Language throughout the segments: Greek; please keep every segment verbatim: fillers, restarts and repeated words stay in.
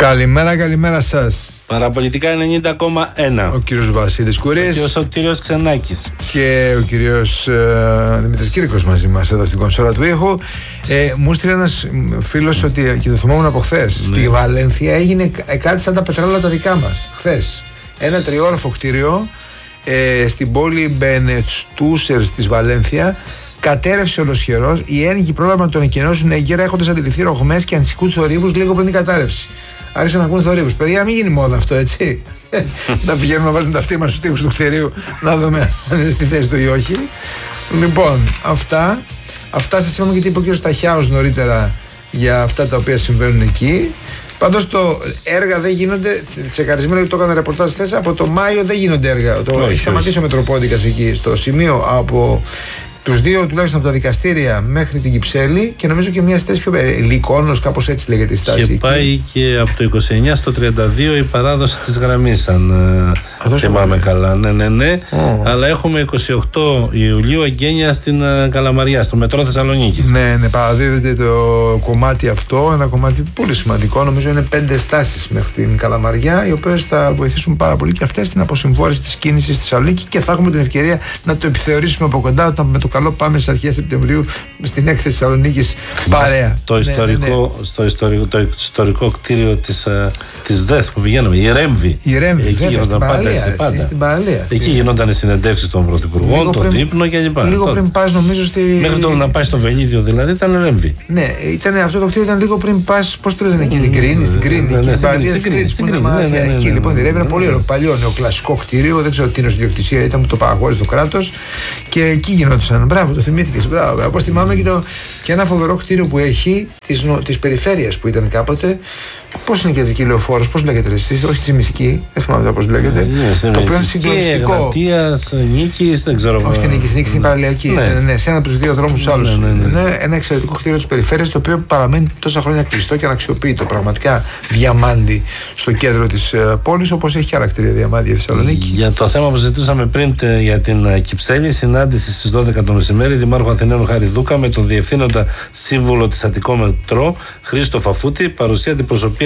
Καλημέρα, καλημέρα σας. Παραπολιτικά ενενήντα κόμμα ένα. Ο κύριος Βασίλης Κουρής. Και ο Σωτήριος Ξενάκης. Και ο κύριος ε, Δημήτρης Κύρκος μαζί μας εδώ στην κονσόλα του ήχου. Ε, μου στείλε ένας φίλος ότι, και το θυμόμουν από χθες, ναι. Στη Βαλένθια έγινε κάτι σαν τα πετράλαια τα δικά μας. Χθες. Ένα τριόροφο κτίριο ε, στην πόλη Μπενετστούσερ της Βαλένθια. Κατέρευσε ολοσχερός. Οι ένοικοι πρόλαβαν να τον εκενώσουν έγκαιρα έχοντας αντιληφθεί ρογμές και ανησυχούς θορύβους λίγο πριν την κατάρρευση. Άρχισαν να ακούνε θορύβους. Παιδιά, μην γίνει μόδα αυτό, έτσι. Να πηγαίνουμε να βάζουμε τα αυτοί μας στους τοίχους του κτηρίου να δούμε αν είναι στη θέση του ή όχι. Λοιπόν, αυτά. Αυτά σας είπαμε γιατί είπε ο κ. Σταχιάος νωρίτερα για αυτά τα οποία συμβαίνουν εκεί. Πάντως το έργα δεν γίνονται, τσεκαρισμένο γιατί το έκανα ρεπορτάζ χθες, από το Μάιο δεν γίνονται έργα. Το έχει σταματήσει ο Μετροπόντικας εκεί στο σημείο από τους δύο τουλάχιστον από τα δικαστήρια μέχρι την Κυψέλη και νομίζω και μια στέση πιο Λυκόνος, κάπως έτσι λέγεται η στάση. Και εκεί πάει και από το είκοσι εννιά στο τριάντα δύο η παράδοση της γραμμής, αν θυμάμαι καλά. Ναι, ναι, ναι. Oh. Αλλά έχουμε είκοσι οκτώ Ιουλίου εγγένεια στην uh, Καλαμαριά, στο μετρό Θεσσαλονίκης. Ναι, ναι, παραδίδεται το κομμάτι αυτό, ένα κομμάτι πολύ σημαντικό. Νομίζω είναι πέντε στάσεις μέχρι την Καλαμαριά, οι οποίες θα βοηθήσουν πάρα πολύ και αυτές στην αποσυμφόρηση της κίνησης στη Θεσσαλονίκη και θα έχουμε την ευκαιρία να το επιθεωρήσουμε από κοντά όταν με το καλό πάμε στις αρχές Σεπτεμβρίου στην έκθεση Θεσσαλονίκης παρέα. Το, ναι, ιστορικό, ναι, ναι. Στο ιστορικό, το ιστορικό κτίριο της, της ΔΕΘ που πηγαίναμε, η Ρέμβη. Η Ρέμβη, εκεί γινόταν πάντα. πάντα. Στην παραλία, εκεί γινόταν οι συνεντεύξεις των πρωθυπουργών, τον ύπνο κλπ. Λίγο πριν πας, νομίζω. Στη... Μέχρι τώρα να πάει στο Βελίδιο δηλαδή ήταν Ρέμβη. Ναι, ήταν, αυτό το κτίριο ήταν λίγο πριν πας. Πώς το λένε εκεί, την Κρίνη, στην Κρίνη. Στην Κρίνη. Εκεί λοιπόν η Ρέμβη είναι πολύ ωραίο, παλιό νεοκλασικό κτίριο. Δεν ξέρω τι είναι στην ιδιοκτησία, ήταν που το παραχώρησε το κράτος και εκεί γινόταν. Μπράβο, το θυμήθηκες. Μπράβο. Όπως θυμάμαι και, το, και ένα φοβερό κτίριο που έχει της, της περιφέρειας που ήταν κάποτε. Πώς είναι και δική λεωφόρος, πώς λέγεται εσείς, όχι Τσιμισκή, δεν θυμάμαι πώς λέγεται. Ναι, το οποίο είναι συγκλονιστικό. Εγνατίας, Νίκης, δεν ξέρω. Όχι την Νίκης, Νίκης είναι παραλιακή. Ναι. Ναι, ναι, σε ένα από τους δύο δρόμους άλλους. Ναι, ναι, ναι. Είναι ένα εξαιρετικό κτίριο της περιφέρειας το οποίο παραμένει τόσα χρόνια κλειστό και αναξιοποιητό. Πραγματικά διαμάντι στο κέντρο της πόλης, όπως έχει και άλλα κτίρια διαμάντι η Θεσσαλονίκη. Για το θέμα που συζητούσαμε πριν για την Κυψέλη, συνάντηση στις δώδεκα το μεσημέρι, Δημάρχο Αθηναίων Χάρη Δούκα με τον Διευθύνοντα Σύμβουλο της Αττικό Μετρό, Χρήστο Φαφούτη, παρουσία αντιπροσωπείας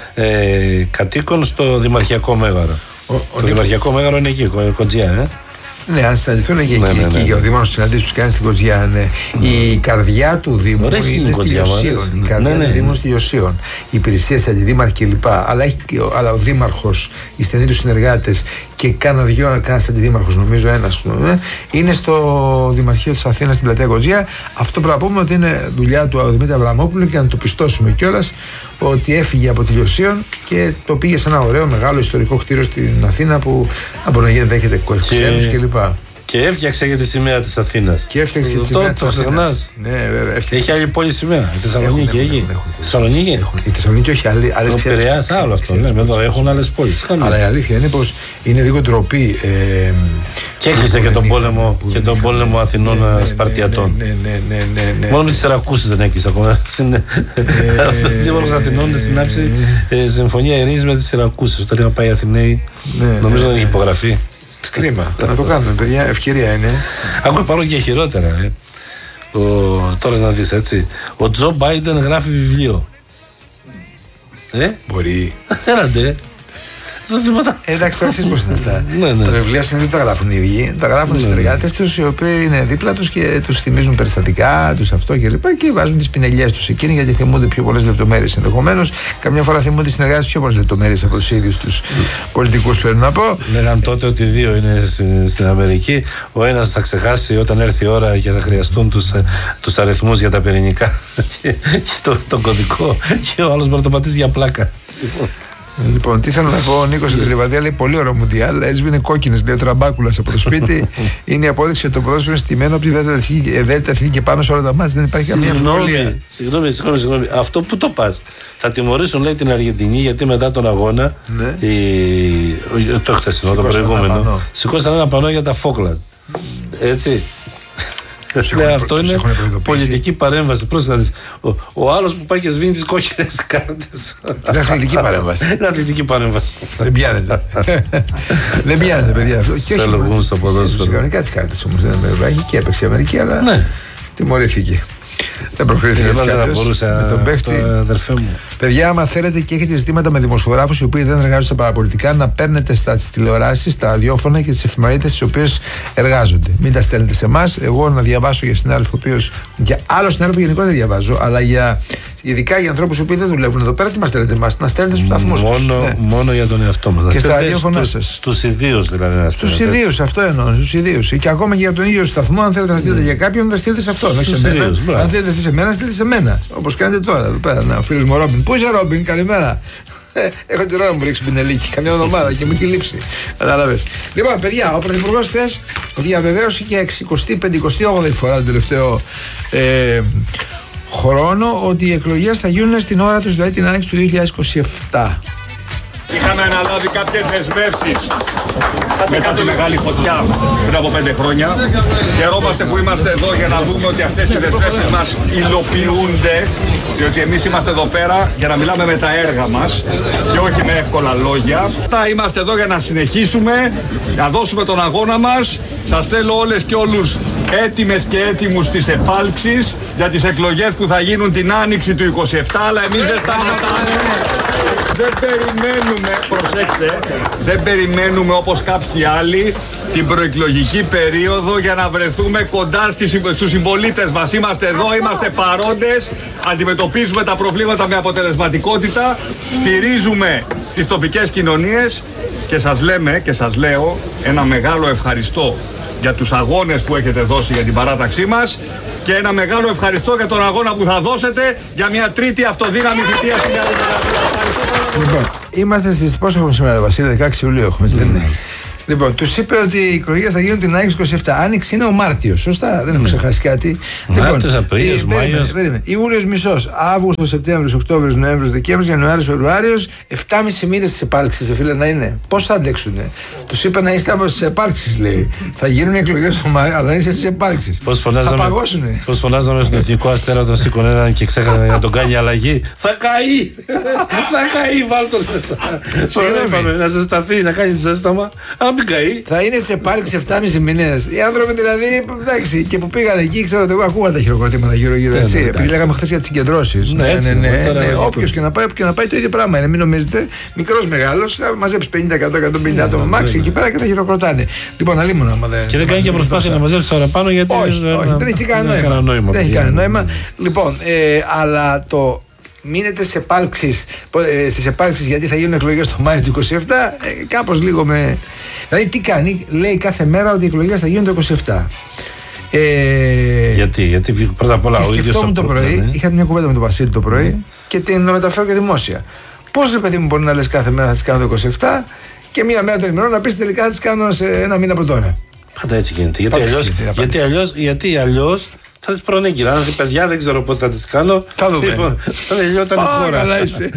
ε, κατοίκων στο Δημαρχιακό Μέγαρο. Ο, το ο Δημαρχιακό Μέγαρο είναι εκεί, Κοντζιά, ε. Ναι, αν συναντηθούν εκεί, ναι, εκεί, ναι, ναι, ναι. Και ο Δήμαρχος συναντήσει τους κάνει στην Κοντζιά. Ναι. Mm. Η καρδιά του Δήμου Ωραία, είναι στη Λιωσίων. Η καρδιά ναι, ναι. του Δήμου στη Λιωσίων. Οι υπηρεσίες, αντιδήμαρχοι κλπ. Αλλά, αλλά ο Δήμαρχος, οι στενοί του συνεργάτες και κάνα δυο, κάνα αντιδήμαρχος, νομίζω ένας, ναι, είναι στο Δημαρχείο της Αθήνας στην πλατεία Κοντζιά. Αυτό πρέπει να πούμε ότι είναι δουλειά του Δημήτρη Αβραμόπουλου και να το πιστώσουμε κιόλας ότι έφυγε από τη Λιωσίων και το πήγε σε ένα ωραίο μεγάλο ιστορικό κτίριο στην Αθήνα που αν μπορεί να γίνεται έχετε κοεφισένους κλπ. Και έφτιαξε για τη σημαία της Αθήνας. Και έφτιαξε τη σημαία της Αθήνας. Ναι, βέβαια. Έχει άλλη πόλη σημαία. Η Θεσσαλονίκη έχει. Η Θεσσαλονίκη. Η Θεσσαλονίκη όχι άλλες ξέρεις. Το Πειραιάς άλλο αυτό. Εδώ έχουν άλλες πόλεις. Αλλά η αλήθεια είναι πως είναι λίγο ντροπή. Και έκλεισε και τον πόλεμο, και τον πόλεμο Αθηνών Σπαρτιατών. Μόνο με τις Σιρακούσες δεν έκλεισε ακόμα. Ο Δήμαρχος Αθηνών συνάψει συμφωνία ειρήνης με τις Σιρακούσες. Όταν είχαν πάει οι Αθηναίοι, νομίζω δεν έχει υπογραφεί. Κρίμα. Να το κάνουμε, παιδιά. Ευκαιρία είναι. Ακούω υπάρχουν και χειρότερα. Ε. Ο, τώρα να δεις έτσι. Ο Τζο Μπάιντεν γράφει βιβλίο. Ε? Μπορεί. Έραντε. Ε, εντάξει, τώρα ξέρεις πώς είναι αυτά. Ναι, ναι. Τα βιβλία συνήθως τα γράφουν οι ίδιοι. Τα γράφουν οι συνεργάτες τους, οι οποίοι είναι δίπλα τους και τους θυμίζουν περιστατικά τους αυτό και λοιπά και βάζουν τις πινελιές τους εκείνοι γιατί θυμούνται πιο πολλές λεπτομέρειες ενδεχομένως. Καμιά φορά θυμούνται οι συνεργάτες πιο πολλές λεπτομέρειες από τους ίδιους τους πολιτικούς, πρέπει να πω. Λέγαν τότε ότι δύο είναι στην, στην Αμερική. Ο ένας θα ξεχάσει όταν έρθει η ώρα και θα χρειαστούν τους, τους αριθμούς για τα πυρηνικά και, και το, τον κωδικό και ο άλλος μπορεί να το πατήσει για πλάκα. Λοιπόν, τι θέλω να πω, ο Νίκος στην Λιβαδία λέει πολύ ωραίο μουντιάλ. Έσβηνε κόκκινες, λέει ο Τραμπάκουλας από το σπίτι. Είναι η απόδειξη ότι το ποδόσφαιρο είναι στημένο από τη Δέλτα Εθνική και πάνω σε όλα τα μάτια. Δεν υπάρχει καμία αμφιβολία. Συγγνώμη, συγγνώμη, συγγνώμη. Αυτό που το πας. Θα τιμωρήσουν, λέει, την Αργεντινή γιατί μετά τον αγώνα. Ναι. Η... Το χτεσινό, το προηγούμενο. Σηκώσαν ένα πανό για τα Φόκλαντ. Έτσι. Ναι, αυτό είναι πολιτική παρέμβαση. Πρόσεχε, ο, ο άλλος που πάει και σβήνει τις κόκκινες κάρτες. Είναι αθλητική παρέμβαση. Είναι αθλητική παρέμβαση. Δεν πιάνεται. Δεν πιάνεται, παιδιά. Σε λογούν στο ποδόσφαιρο. Κανονικά τις κάρτες όμως δεν έχει και έπαιξε η Αμερική, αλλά τιμωρήθηκε. Δεν προκρίθηκε με τον παίχτη. Παιδιά, άμα θέλετε και έχετε ζητήματα με δημοσιογράφους οι οποίοι δεν εργάζονται στα παραπολιτικά, να παίρνετε στα τηλεοράσεις, στα ραδιόφωνα και τις εφημερίδες στις οποίες εργάζονται. Μην τα στέλνετε σε εμάς. Εγώ να διαβάσω για συνάδελφο, ο οποίος. Για άλλο συνάδελφο γενικώ δεν διαβάζω, αλλά για, ειδικά για ανθρώπους οι οποίοι δεν δουλεύουν εδώ πέρα, τι μας στέλνετε εμάς? Να στέλνετε στους σταθμούς τους. Ναι. Μόνο για τον εαυτό μας. Και στα ραδιόφωνα σας. Στους ιδίους δηλαδή. Στους ιδίους, αυτό εννοώ. Στους ιδίους. Και ακόμα και για τον ίδιο σταθμό, αν θέλετε να στείλετε για κάποιον, να στείλετε σε αυτόν. Όχι σε μένα. Αν θέλετε να στείλετε σε μένα, στείλετε σε μένα. Όπως κάνετε τώρα εδώ πέρα. Ο φίλος μου Ρόμπιν. Πού είσαι, Ρόμπιν, καλημέρα. Έχω τη ώρα μου ρίξει πινελίκι καμιά εβδομάδα και μου έχει λείψει. Κατάλαβες. Λοιπόν, παιδιά, ο Πρωθυπουργός χθες διαβεβαίωσε για εξηκοστή πεντηκοστή όγδοη φορά τον τελευταίο ε, χρόνο ότι οι εκλογές θα γίνουν στην ώρα τους, δηλαδή την άνοιξη του δύο χιλιάδες είκοσι επτά. Είχαμε αναλάβει κάποιες δεσμεύσεις μετά τη μεγάλη φωτιά πριν από πέντε χρόνια. Χαιρόμαστε που είμαστε εδώ για να δούμε ότι αυτές οι δεσμεύσεις μας υλοποιούνται, διότι εμείς είμαστε εδώ πέρα για να μιλάμε με τα έργα μας και όχι με εύκολα λόγια. Θα είμαστε εδώ για να συνεχίσουμε, να δώσουμε τον αγώνα μας. Σας θέλω όλες και όλους έτοιμες και έτοιμους στις επάλξεις για τις εκλογές που θα γίνουν την άνοιξη του είκοσι επτά, αλλά εμείς δεν σταματάμε. Δεν περιμένουμε, προσέξτε, δεν περιμένουμε όπως κάποιοι άλλοι την προεκλογική περίοδο για να βρεθούμε κοντά στις, στους συμπολίτες μας. Είμαστε εδώ, είμαστε παρόντες, αντιμετωπίζουμε τα προβλήματα με αποτελεσματικότητα, στηρίζουμε τις τοπικές κοινωνίες και σας λέμε και σας λέω ένα μεγάλο ευχαριστώ για τους αγώνες που έχετε δώσει για την παράταξή μας και ένα μεγάλο ευχαριστώ για τον αγώνα που θα δώσετε για μια τρίτη αυτοδύναμη θητεία στην Νέα Δημοκρατία. Λοιπόν, είμαστε στις πόσο έχουμε σήμερα, Βασίλη, δεκαέξι Ιουλίου έχουμε στέλνει. Λοιπόν, τους είπε ότι οι εκλογές θα γίνουν την άνοιξη είκοσι επτά. Άνοιξη είναι ο Μάρτιος. Σωστά, δεν έχω ξεχάσει κάτι. Μάρτιος, Απρίλιος, Μάιος. Ιούλιος μισός. Αύγουστος, Σεπτέμβριος, Οκτώβριος, Νοέμβριος, Δεκέμβριος, Ιανουάριος, Φεβρουάριος. εφτάμισι μήνες της επάλξης, φίλε, να είναι. Πώς θα αντέξουνε? Τους είπε να είστε από τις επάλξεις, λέει. Θα γίνουν οι εκλογές στο Μάιο, αλλά είστε στις επάλξεις. Θα παγώσουνε. Πώς φωνάζαμε στον Εθνικό Αστέρα όταν σήκωνε έναν και ξέχανε να τον κάνει αλλαγή? Θα καεί! Θα καεί, βάλτον μέσα. Να ζεσταθεί, να κάνει ζέσταμα. Θα είναι σε επάλξη εφτάμισι μήνες. Οι άνθρωποι δηλαδή, εντάξει, και που πήγαν εκεί, ξέρω ότι εγώ ακούγα τα χειροκροτήματα γύρω-γύρω. Έτσι. Επειδή λέγαμε χθες για τις συγκεντρώσεις. Ναι, ναι, ναι. Όποιος και να πάει, και να πάει το ίδιο πράγμα είναι. Μην νομίζετε, μικρός μεγάλος, θα μαζέψει πενήντα εκατό εκατόν πενήντα άτομα μάξι εκεί πέρα και τα χειροκροτάνε. Λοιπόν, αλλήμον άμα δεν. Και δεν κάνει και προσπάθεια να μαζέψει παραπάνω γιατί. Όχι, δεν έχει κανένα νόημα. Δεν έχει κανένα νόημα. Λοιπόν, αλλά το. Μείνετε σε επάλξεις, στις επάλξεις γιατί θα γίνουν εκλογές το Μάιο του είκοσι επτά, ε, κάπως λίγο με... Δηλαδή τι κάνει, λέει κάθε μέρα ότι οι εκλογές θα γίνουν το είκοσι επτά. Ε, γιατί, γιατί πρώτα απ' όλα ο ίδιος το, το πρωί, ναι. Είχα μια κουβέντα με τον Βασίλη το πρωί mm. και την μεταφέρω και δημόσια. Πώς ρε παιδί μου μπορεί να λες κάθε μέρα θα τις κάνω το είκοσι επτά και μία μέρα των ημερών να πεις τελικά θα τις κάνω σε ένα μήνα από τώρα? Πάντα έτσι γίνεται. Γιατί αλλιώς, γιατί αλλιώς, γιατί αλλιώς θα τις προνέκυρα. Αν παιδιά δεν ξέρω πότε θα τις κάνω. Θα δούμε. Λοιπόν, θα τελειώταν η χώρα. Καλά είσαι.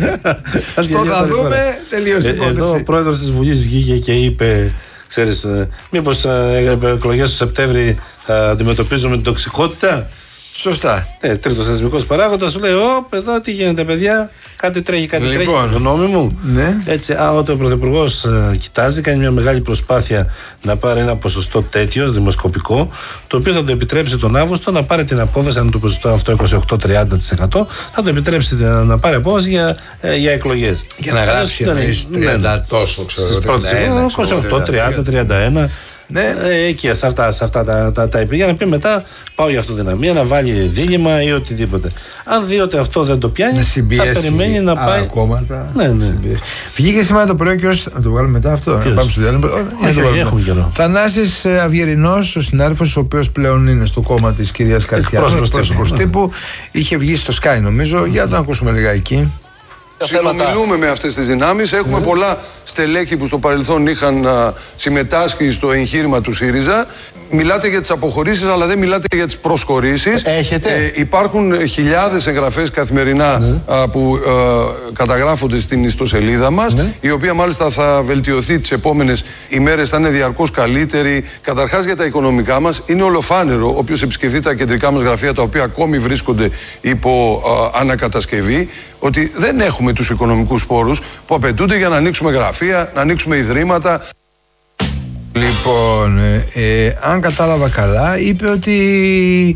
Στο θα δούμε, τελείωσε η υπόθεση. Εδώ ο πρόεδρος της Βουλής βγήκε και είπε, ξέρεις, μήπως εκλογές του Σεπτέμβρη θα αντιμετωπίζουμε την τοξικότητα. Σωστά. Ε, τρίτος θεσμικός παράγοντας σου λέει: Ωπ, εδώ τι γίνεται, παιδιά. Κάτι τρέχει, κάτι λοιπόν, τρέχει. Γνώμη μου. Ναι. Έτσι, α, όταν ο Πρωθυπουργός ε, κοιτάζει, κάνει μια μεγάλη προσπάθεια να πάρει ένα ποσοστό τέτοιο, δημοσκοπικό, το οποίο θα το επιτρέψει τον Αύγουστο να πάρει την απόφαση, αν το ποσοστό αυτό είκοσι οκτώ με τριάντα τοις εκατό, θα το επιτρέψει να, να πάρει απόφαση για, ε, για εκλογές. Για να γράψει τριάντα τόσο, ξέρω εγώ. είκοσι οκτώ, τριάντα, τριάντα ένα. Ναι. Ε, εκεί σε αυτά, σε αυτά τα, τα, τα είπε. Για να πει μετά πάω για αυτοδυναμία, να βάλει δίλημα ή οτιδήποτε. Αν δει ότι αυτό δεν το πιάνει, θα περιμένει να πάει. Άλλα κόμματα. Ναι, ναι. Βγήκε σήμερα το πρωί και ως. Να το βγάλουμε μετά αυτό. Ποιος? Να πάμε στο διάλειμμα. Έχουμε καιρό. Θανάσης Αυγερινός, ο συνάδελφος, ο οποίος πλέον είναι στο κόμμα της κυρίας Καριστιανού, πρόσωπος τύπου, είχε βγει στο Sky νομίζω. Για να το ακούσουμε λιγάκι. Συνομιλούμε με αυτές τις δυνάμεις. Έχουμε ναι. πολλά στελέχη που στο παρελθόν είχαν α, συμμετάσχει στο εγχείρημα του ΣΥΡΙΖΑ. Μιλάτε για τις αποχωρήσεις, αλλά δεν μιλάτε για τις προσχωρήσεις. Έχετε. Ε, υπάρχουν χιλιάδες εγγραφές καθημερινά ναι. α, που α, καταγράφονται στην ιστοσελίδα μας, ναι. η οποία μάλιστα θα βελτιωθεί τις επόμενες ημέρες, θα είναι διαρκώς καλύτερη. Καταρχάς για τα οικονομικά μας, είναι ολοφάνερο, όποιος επισκεφθεί τα κεντρικά μας γραφεία, τα οποία ακόμη βρίσκονται υπό α, ανακατασκευή, ότι δεν έχουμε τους οικονομικούς πόρους που απαιτούνται για να ανοίξουμε γραφεία, να ανοίξουμε ιδρύματα. Λοιπόν, ε, ε, αν κατάλαβα καλά, είπε ότι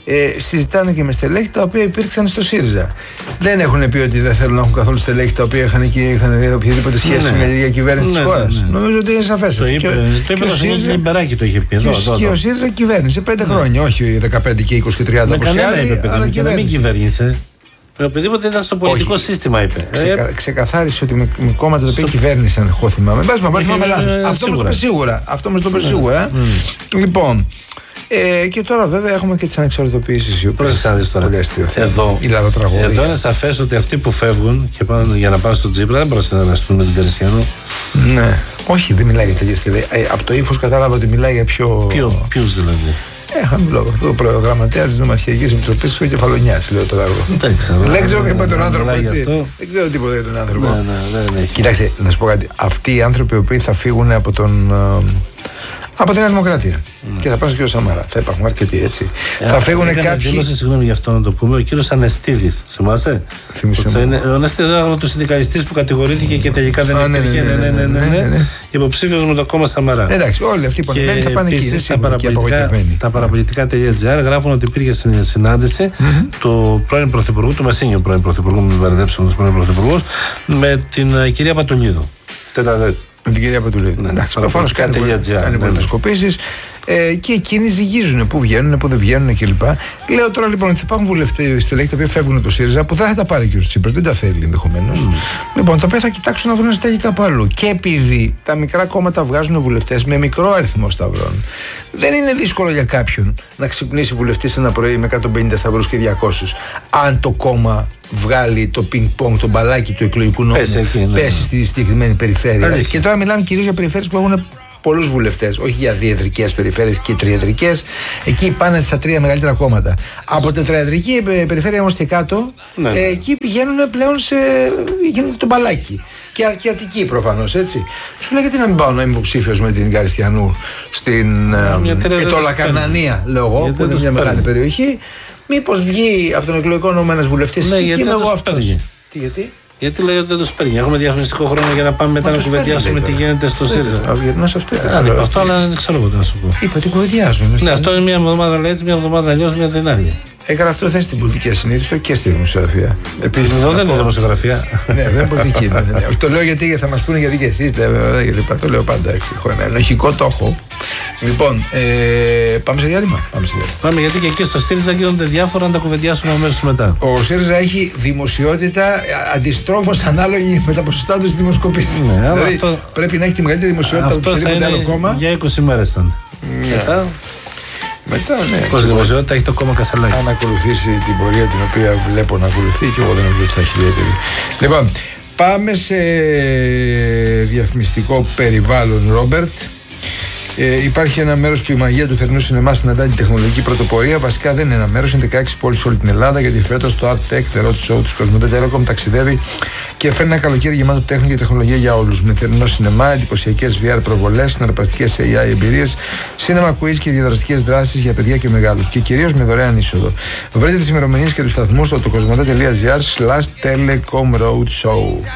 Ε, συζητάνε και με στελέχη τα οποία υπήρξαν στο ΣΥΡΙΖΑ. Δεν έχουν πει ότι δεν θέλουν να έχουν καθόλου στελέχη τα οποία είχαν, και, είχαν οποιαδήποτε σχέση ναι, με τη διακυβέρνηση ναι, της χώρας. Ναι, ναι. Νομίζω ότι είναι σαφές. Το είπε, και, το είπε ο ΣΥΡΙΖΑ. Λιμπεράκη το είχε πει. Εδώ, εδώ, και ο ΣΥΡΙΖΑ κυβέρνησε πέντε ναι. χρόνια, όχι δεκαπέντε και είκοσι και τριάντα όπως οι άλλοι, αλλά και να μην κυβέρνησε. Με οποιοδήποτε ήταν στο πολιτικό όχι. σύστημα, είπε. Ξεκα, ξεκαθάρισε ότι με, με κόμματα τα οποία στο... κυβέρνησαν, εγώ θυμάμαι. Μπας, μπας, θυμάμαι λάθος. Αυτό μας το είπε σίγουρα. Αυτό μας το είπε σίγουρα. Λοιπόν. Ε, και τώρα βέβαια έχουμε και τις ανεξαρτητοποιήσεις. Πρόσεξε τώρα. Εδώ, εδώ είναι σαφές ότι αυτοί που φεύγουν και πάνε, για να πάνε στον Τσίπρα δεν μπορούν να συνεργαστούν με τον Καριστιανό. Ναι. Όχι, δεν μιλάει για τέτοια στιγμή. Ε, από το ύφος κατάλαβα ότι μιλάει για πιο. Ποιους δηλαδή. Ε, χαμηλό. Το προγραμματέα τη Νομαρχιακή Επιτροπή του Κεφαλονιάς, λέω τώρα εγώ. Δεν ξέρω. Δεν ξέρω και με τον άνθρωπο έτσι. Δεν ξέρω τίποτα για τον άνθρωπο. Ναι, ναι, ναι, ναι. Κοίταξε, να σου πω κάτι. Αυτοί οι άνθρωποι οι οποίοι θα φύγουν από τον. Από την Νέα Δημοκρατία. Mm. Και θα πάνε στον κύριο Σαμαρά. Θα υπάρχουν αρκετοί έτσι. Yeah, θα φύγουν κάποιοι. Δήλωσε, συγγνώμη γι' αυτό να το πούμε, ο κύριος Ανεστίδης. Θυμάσαι. Ο Ανεστίδης ήταν ο συνδικαλιστής που κατηγορήθηκε και τελικά δεν ah, υπήρχε. Ναι, ναι, ναι, ναι, ναι, ναι, ναι. Υποψήφιος με το κόμμα Σαμαρά. Εντάξει, όλοι αυτοί που ανεβαίνουν θα πάνε εκεί. Τα παραπολιτικά.gr γράφουν ότι υπήρχε συνάντηση mm-hmm. του πρώην Πρωθυπουργού, του Μεσίνιου πρώην Πρωθυπουργού, μην μπερδέψουμε του πρώην Πρωθυπουργού, με την κυρία Πατουλίδου. Τεταδέτ. Με την κυρία Πατουλίδου. Ναι, εντάξει, προφανώς κάνει πολιτοσκοπήσεις ε, και εκείνοι ζυγίζουν πού βγαίνουν, πού δεν βγαίνουν κλπ. Λέω τώρα λοιπόν ότι θα υπάρχουν βουλευτές στελέχη τα οποία φεύγουν από το ΣΥΡΙΖΑ που δεν θα τα πάρει και ο Τσίπρας, δεν τα θέλει ενδεχομένως. Mm. Λοιπόν, τα οποία θα κοιτάξουν να βρουν στέλεχη κάπου αλλού. Και επειδή τα μικρά κόμματα βγάζουν βουλευτές με μικρό αριθμό σταυρών, δεν είναι δύσκολο για κάποιον να ξυπνήσει βουλευτής ένα πρωί με εκατόν πενήντα σταυρούς και διακόσιους. Αν το κόμμα βγάλει το πινκ-πονγκ, το μπαλάκι του εκλογικού νόμου, πέσει, εκεί, ναι. πέσει στη συγκεκριμένη περιφέρεια. Αλήθεια. Και τώρα μιλάμε κυρίως για περιφέρειες που έχουν πολλούς βουλευτές, όχι για διεδρικές περιφέρειες και τριεδρικές. Εκεί πάνε στα τρία μεγαλύτερα κόμματα. Από τετραεδρική περιφέρεια όμως και κάτω, ναι. ε, εκεί πηγαίνουν πλέον σε. γίνεται το μπαλάκι. Και, και Αττική προφανώς, έτσι. Σου λέει γιατί να μην πάω να είμαι υποψήφιος με την Καριστιανού στην Ετωλακαρνανία, λέω εγώ, που είναι μια μεγάλη περιοχή. Μήπως βγει από τον εκλογικό νόμο ένας βουλευτής ναι, και είμαι εγώ αυτός. Τι, γιατί? Γιατί λέει ότι δεν τους παίρνει. Έχουμε διαφημιστικό χρόνο για να πάμε μετά να κουβεντιάσουμε τι γίνεται στο ΣΥΡΙΖΑ. Γυρνά σε αυτό. Δεν αυτό, αλλά δεν ξέρω εγώ τι να σου πω. Είπα ότι κουβεντιάζω. Ναι, αυτό είναι μια εβδομάδα λέει έτσι, μια εβδομάδα αλλιώς, μια δεν άλλη. Έκανα αυτό δεν στην πολιτική ασυνείδητο και στη δημοσιογραφία. Επίσης, εδώ δεν είναι δημοσιογραφία. Ναι, δεν είναι πολιτική. Το λέω γιατί θα μας πούνε γιατί και εσείς. Το λέω πάντα έτσι. Έχω ένα ενοχικό το έχω. Λοιπόν, ε, πάμε σε διάλειμμα. Πάμε, σε διάλειμμα. Πάμε γιατί και εκεί στο ΣΥΡΙΖΑ γίνονται διάφορα να τα κουβεντιάσουμε αμέσως μετά. Ο ΣΥΡΙΖΑ έχει δημοσιότητα αντιστρόφως ανάλογη με τα ποσοστά του στις δημοσκοπήσεις. Ναι, δηλαδή αυτό, πρέπει να έχει τη μεγαλύτερη δημοσιότητα από οποιοδήποτε άλλο κόμμα. Για είκοσι μέρες ήταν. Ναι. Μετά. Μετά, ναι. Πόση δημοσιότητα έχει το κόμμα Κασελάκη. Αν ακολουθήσει την πορεία την οποία βλέπω να ακολουθεί και εγώ δεν νομίζω ότι θα έχει ιδιαίτερη. Λοιπόν, πάμε σε διαφημιστικό περιβάλλον, Ρόμπερτ. Ε, υπάρχει ένα μέρος που η μαγεία του θερινού σινεμά συναντά την τεχνολογική πρωτοπορία. Βασικά δεν είναι ένα μέρος, είναι δεκαέξι πόλεις σε όλη την Ελλάδα. Γιατί φέτος το Art Tech, το Road Show της Cosmote Telecom ταξιδεύει και φέρνει ένα καλοκαίρι γεμάτο τέχνη και τεχνολογία για όλους. Με θερινό σινεμά, εντυπωσιακές βι αρ προβολές, συναρπαστικές έι άι εμπειρίες, cinema quiz και διαδραστικές δράσεις για παιδιά και μεγάλους. Και κυρίως με δωρεάν είσοδο. Βρείτε τις ημερομηνίες και τους σταθμούς στο cosmote.gr slash telecom road show.